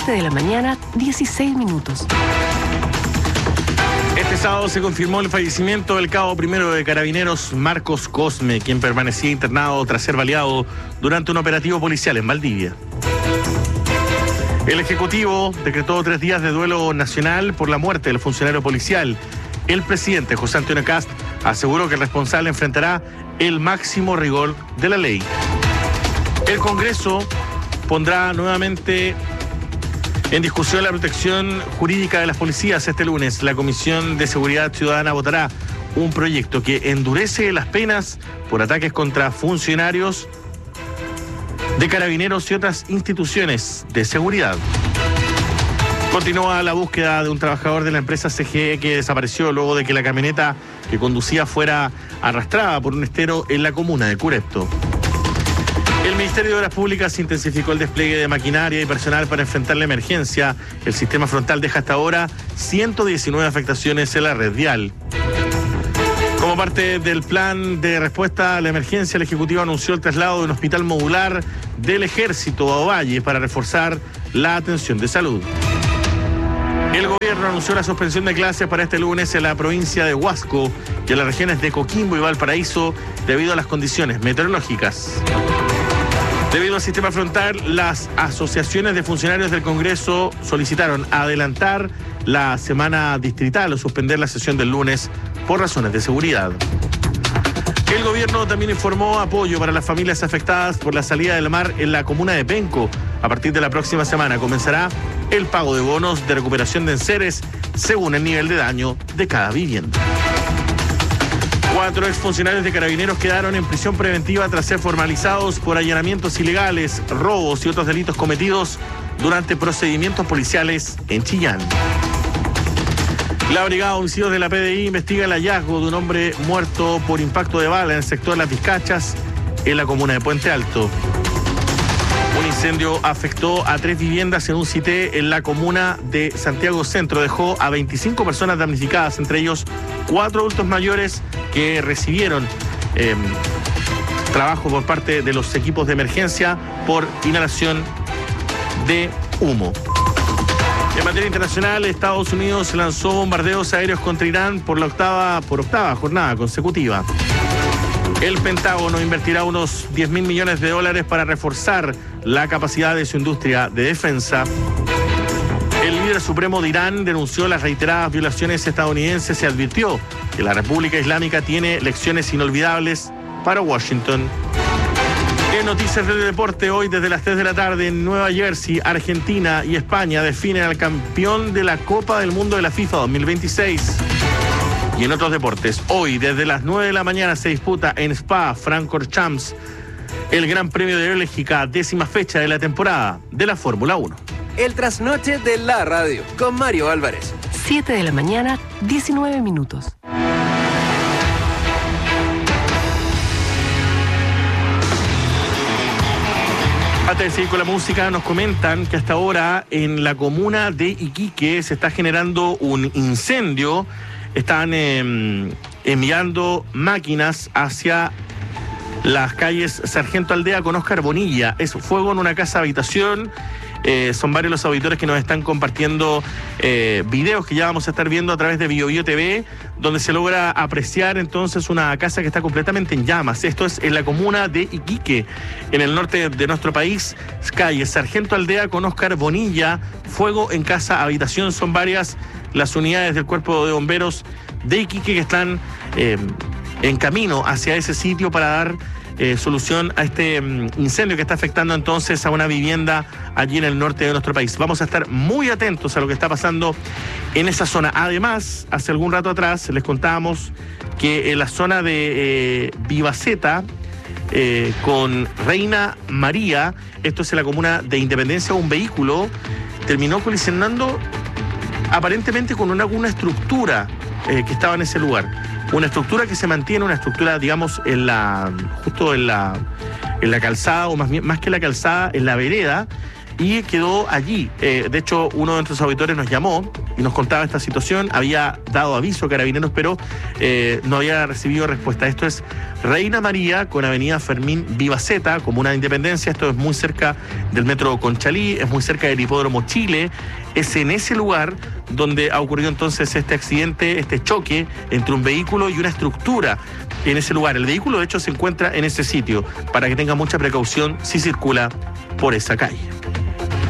7 de la mañana, 16 minutos. Este sábado se confirmó el fallecimiento del cabo primero de Carabineros, Marcos Cosme, quien permanecía internado tras ser baleado durante un operativo policial en Valdivia. El Ejecutivo decretó 3 días de duelo nacional por la muerte del funcionario policial. El presidente José Antonio Kast aseguró que el responsable enfrentará el máximo rigor de la ley. El Congreso pondrá nuevamente en discusión la protección jurídica de las policías. Este lunes, la Comisión de Seguridad Ciudadana votará un proyecto que endurece las penas por ataques contra funcionarios de Carabineros y otras instituciones de seguridad. Continúa la búsqueda de un trabajador de la empresa CGE que desapareció luego de que la camioneta que conducía fuera arrastrada por un estero en la comuna de Curepto. El Ministerio de Obras Públicas intensificó el despliegue de maquinaria y personal para enfrentar la emergencia. El sistema frontal deja hasta ahora 119 afectaciones en la red vial. Como parte del plan de respuesta a la emergencia, el Ejecutivo anunció el traslado de un hospital modular del Ejército a Ovalle para reforzar la atención de salud. El gobierno anunció la suspensión de clases para este lunes en la provincia de Huasco y en las regiones de Coquimbo y Valparaíso debido a las condiciones meteorológicas. Debido al sistema frontal, las asociaciones de funcionarios del Congreso solicitaron adelantar la semana distrital o suspender la sesión del lunes por razones de seguridad. El gobierno también informó apoyo para las familias afectadas por la salida del mar en la comuna de Penco. A partir de la próxima semana comenzará el pago de bonos de recuperación de enseres según el nivel de daño de cada vivienda. 4 exfuncionarios de Carabineros quedaron en prisión preventiva tras ser formalizados por allanamientos ilegales, robos y otros delitos cometidos durante procedimientos policiales en Chillán. La Brigada de Homicidios de la PDI investiga el hallazgo de un hombre muerto por impacto de bala en el sector de Las Vizcachas, en la comuna de Puente Alto. Un incendio afectó a 3 viviendas en un cité en la comuna de Santiago Centro. Dejó a 25 personas damnificadas, entre ellos 4 adultos mayores que recibieron trabajo por parte de los equipos de emergencia por inhalación de humo. En materia internacional, Estados Unidos lanzó bombardeos aéreos contra Irán por octava jornada consecutiva. El Pentágono invertirá unos 10.000 millones de dólares para reforzar la capacidad de su industria de defensa. El líder supremo de Irán denunció las reiteradas violaciones estadounidenses y advirtió que la República Islámica tiene lecciones inolvidables para Washington. En noticias del deporte, hoy desde las 3 de la tarde en Nueva Jersey, Argentina y España definen al campeón de la Copa del Mundo de la FIFA 2026. Y en otros deportes, hoy desde las 9 de la mañana se disputa en Spa-Francorchamps el Gran Premio de Bélgica, 10ª fecha de la temporada de la Fórmula 1. El trasnoche de la radio con Mario Álvarez. 7 de la mañana, 19 minutos. Antes de seguir con la música, nos comentan que hasta ahora en la comuna de Iquique se está generando un incendio. Están enviando máquinas hacia las calles Sargento Aldea con Oscar Bonilla. Es fuego en una casa habitación. Son varios los auditores que nos están compartiendo videos que ya vamos a estar viendo a través de BioBio TV, donde se logra apreciar entonces una casa que está completamente en llamas. Esto es en la comuna de Iquique, en el norte de nuestro país. Calle Sargento Aldea con Oscar Bonilla, fuego en casa habitación. Son varias las unidades del Cuerpo de Bomberos de Iquique que están en camino hacia ese sitio para dar solución a este incendio que está afectando entonces a una vivienda allí en el norte de nuestro país. Vamos a estar muy atentos a lo que está pasando en esa zona. Además, hace algún rato atrás les contábamos que en la zona de Vivaceta con Reina María, esto es en la comuna de Independencia, un vehículo terminó colisionando aparentemente con una estructura que estaba en ese lugar. Una estructura que se mantiene, una estructura, digamos, justo en la calzada, o más que la calzada, en la vereda, y quedó allí. De hecho, uno de nuestros auditores nos llamó y nos contaba esta situación. Había dado aviso a Carabineros, pero no había recibido respuesta. Esto es Reina María con avenida Fermín Vivaceta, comuna de Independencia. Esto es muy cerca del metro Conchalí, es muy cerca del Hipódromo Chile. Es en ese lugar donde ha ocurrido entonces este accidente, este choque entre un vehículo y una estructura en ese lugar. El vehículo, de hecho, se encuentra en ese sitio, para que tenga mucha precaución si circula por esa calle.